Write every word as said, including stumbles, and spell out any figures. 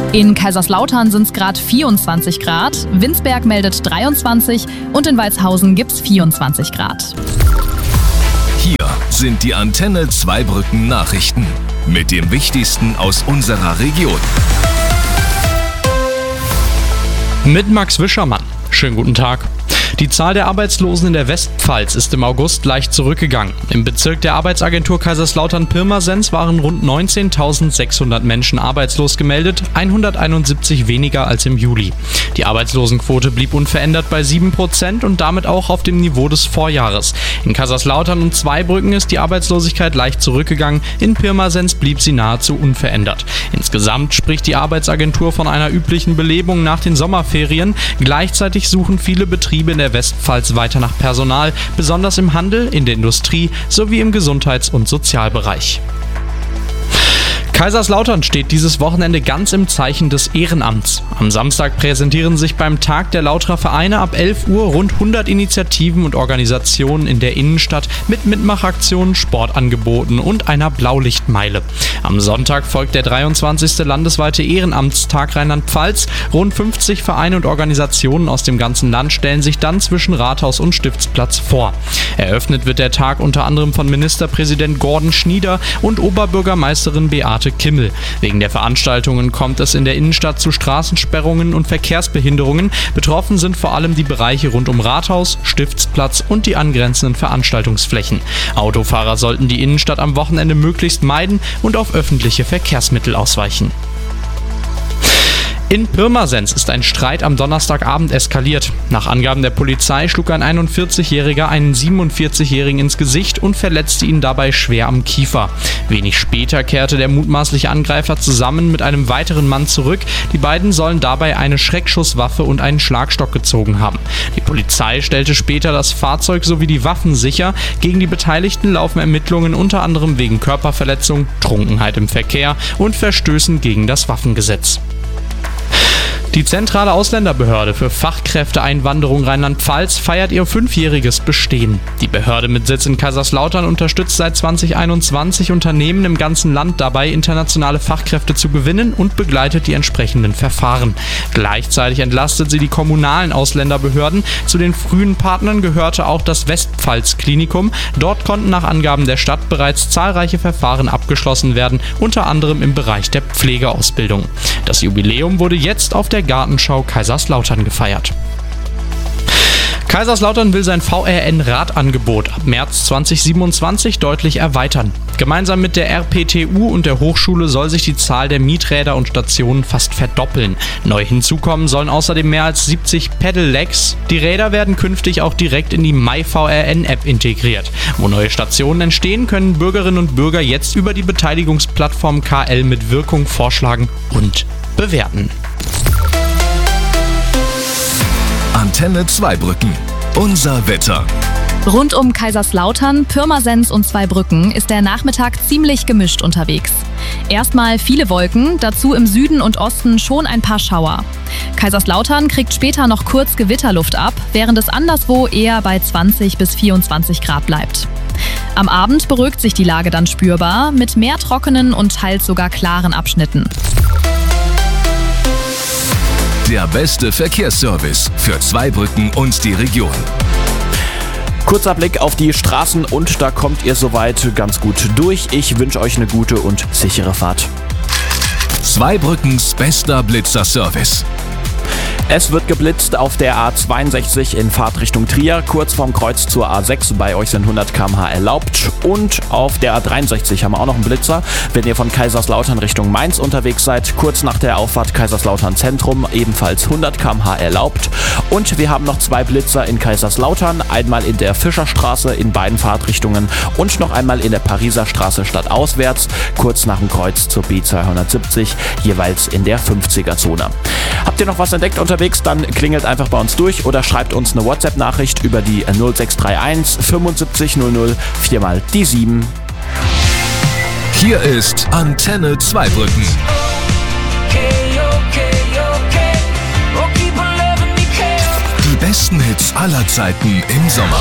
In Kaiserslautern sind es gerade vierundzwanzig Grad, Winsberg meldet dreiundzwanzig und in Walshausen gibt es vierundzwanzig Grad. Hier sind die Antenne Zweibrücken Nachrichten mit dem Wichtigsten aus unserer Region. Mit Max Wischermann. Schönen guten Tag. Die Zahl der Arbeitslosen in der Westpfalz ist im August leicht zurückgegangen. Im Bezirk der Arbeitsagentur Kaiserslautern-Pirmasens waren rund neunzehntausendsechshundert Menschen arbeitslos gemeldet, hunderteinundsiebzig weniger als im Juli. Die Arbeitslosenquote blieb unverändert bei sieben Prozent und damit auch auf dem Niveau des Vorjahres. In Kaiserslautern und Zweibrücken ist die Arbeitslosigkeit leicht zurückgegangen, in Pirmasens blieb sie nahezu unverändert. Insgesamt spricht die Arbeitsagentur von einer üblichen Belebung nach den Sommerferien. Gleichzeitig suchen viele Betriebe in der Westpfalz weiter nach Personal, besonders im Handel, in der Industrie sowie im Gesundheits- und Sozialbereich. Kaiserslautern steht dieses Wochenende ganz im Zeichen des Ehrenamts. Am Samstag präsentieren sich beim Tag der Lauterer Vereine ab elf Uhr rund hundert Initiativen und Organisationen in der Innenstadt mit Mitmachaktionen, Sportangeboten und einer Blaulichtmeile. Am Sonntag folgt der dreiundzwanzigste landesweite Ehrenamtstag Rheinland-Pfalz. Rund fünfzig Vereine und Organisationen aus dem ganzen Land stellen sich dann zwischen Rathaus und Stiftsplatz vor. Eröffnet wird der Tag unter anderem von Ministerpräsident Gordon Schnieder und Oberbürgermeisterin Beate Kimmel. Wegen der Veranstaltungen kommt es in der Innenstadt zu Straßensperrungen und Verkehrsbehinderungen. Betroffen sind vor allem die Bereiche rund um Rathaus, Stiftsplatz und die angrenzenden Veranstaltungsflächen. Autofahrer sollten die Innenstadt am Wochenende möglichst meiden und auf öffentliche Verkehrsmittel ausweichen. In Pirmasens ist ein Streit am Donnerstagabend eskaliert. Nach Angaben der Polizei schlug ein einundvierzigjähriger einen siebenundvierzigjährigen ins Gesicht und verletzte ihn dabei schwer am Kiefer. Wenig später kehrte der mutmaßliche Angreifer zusammen mit einem weiteren Mann zurück. Die beiden sollen dabei eine Schreckschusswaffe und einen Schlagstock gezogen haben. Die Polizei stellte später das Fahrzeug sowie die Waffen sicher. Gegen die Beteiligten laufen Ermittlungen unter anderem wegen Körperverletzung, Trunkenheit im Verkehr und Verstößen gegen das Waffengesetz. Die Zentrale Ausländerbehörde für Fachkräfteeinwanderung Rheinland-Pfalz feiert ihr fünfjähriges Bestehen. Die Behörde mit Sitz in Kaiserslautern unterstützt seit zweitausendeinundzwanzig Unternehmen im ganzen Land dabei, internationale Fachkräfte zu gewinnen und begleitet die entsprechenden Verfahren. Gleichzeitig entlastet sie die kommunalen Ausländerbehörden. Zu den frühen Partnern gehörte auch das Westpfalz-Klinikum. Dort konnten nach Angaben der Stadt bereits zahlreiche Verfahren abgeschlossen werden, unter anderem im Bereich der Pflegeausbildung. Das Jubiläum wurde jetzt auf der Gartenschau Kaiserslautern gefeiert. Kaiserslautern will sein V R N-Radangebot ab März zweitausendsiebenundzwanzig deutlich erweitern. Gemeinsam mit der R P T U und der Hochschule soll sich die Zahl der Mieträder und Stationen fast verdoppeln. Neu hinzukommen sollen außerdem mehr als siebzig Pedelecs. Die Räder werden künftig auch direkt in die MyVRN-App integriert. Wo neue Stationen entstehen, können Bürgerinnen und Bürger jetzt über die Beteiligungsplattform K L mit Wirkung vorschlagen und bewerten. Antenne Zweibrücken. Unser Wetter. Rund um Kaiserslautern, Pirmasens und Zweibrücken ist der Nachmittag ziemlich gemischt unterwegs. Erstmal viele Wolken, dazu im Süden und Osten schon ein paar Schauer. Kaiserslautern kriegt später noch kurz Gewitterluft ab, während es anderswo eher bei zwanzig bis vierundzwanzig Grad bleibt. Am Abend beruhigt sich die Lage dann spürbar, mit mehr trockenen und teils sogar klaren Abschnitten. Der beste Verkehrsservice für Zweibrücken und die Region. Kurzer Blick auf die Straßen und da kommt ihr soweit ganz gut durch. Ich wünsche euch eine gute und sichere Fahrt. Zweibrückens bester Blitzer-Service. Es wird geblitzt auf der A zweiundsechzig in Fahrtrichtung Trier, kurz vorm Kreuz zur A sechs. Bei euch sind hundert Kilometer pro Stunde erlaubt. Und auf der A dreiundsechzig haben wir auch noch einen Blitzer. Wenn ihr von Kaiserslautern Richtung Mainz unterwegs seid, kurz nach der Auffahrt Kaiserslautern Zentrum, ebenfalls hundert Kilometer pro Stunde erlaubt. Und wir haben noch zwei Blitzer in Kaiserslautern. Einmal in der Fischerstraße in beiden Fahrtrichtungen und noch einmal in der Pariser Straße stadtauswärts, kurz nach dem Kreuz zur B zweihundertsiebzig, jeweils in der fünfziger-Zone. Habt ihr noch was entdeckt unterwegs, dann klingelt einfach bei uns durch oder schreibt uns eine WhatsApp-Nachricht über die null sechs drei eins fünfundsiebzig null null vier mal die sieben. Hier ist Antenne Zweibrücken. Die besten Hits aller Zeiten im Sommer.